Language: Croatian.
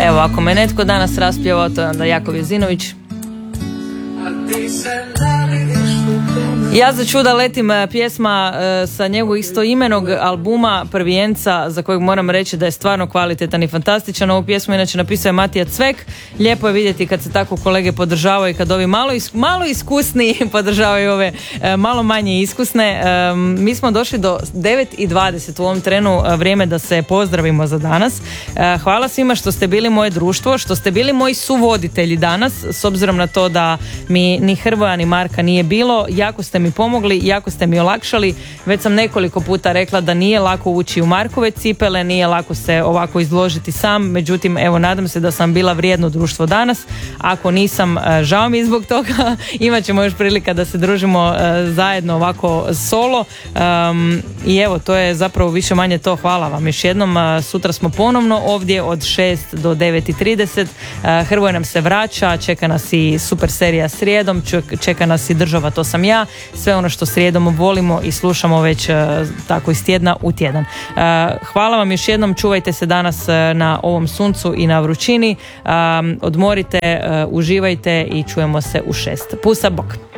Evo, ako me netko danas raspjevao, to je onda Jakov Jezinović. Ja za čuda letim, pjesma sa njegovog istoimenog albuma Prvijenca, za kojeg moram reći da je stvarno kvalitetan i fantastičan. Ovu pjesmu inače napisao je Matija Cvek. Lijepo je vidjeti kad se tako kolege podržavaju i kad ovi malo iskusniji podržavaju ove malo manje iskusne. Mi smo došli do 9:20 u ovom trenu, vrijeme da se pozdravimo za danas. Hvala svima što ste bili moje društvo, što ste bili moji suvoditelji danas, s obzirom na to da mi ni Hrvoja ni Marka nije bilo. Jako ste mi pomogli, jako ste mi olakšali. Već sam nekoliko puta rekla da nije lako ući u Markove cipele, nije lako se ovako izložiti sam, međutim evo nadam se da sam bila vrijedno društvo danas. Ako nisam, žao mi zbog toga. Imat ćemo još prilika da se družimo zajedno ovako solo, i evo to je zapravo više manje to. Hvala vam još jednom. Sutra smo ponovno ovdje od 6 do 9:30. Hrvoj nam se vraća, čeka nas i super serija srijedom, čeka nas i Država, to sam ja. Sve ono što srijedom volimo i slušamo već tako iz tjedna u tjedan. Hvala vam još jednom, čuvajte se danas na ovom suncu i na vrućini. Odmorite, uživajte i čujemo se u 6. Pusa, bok.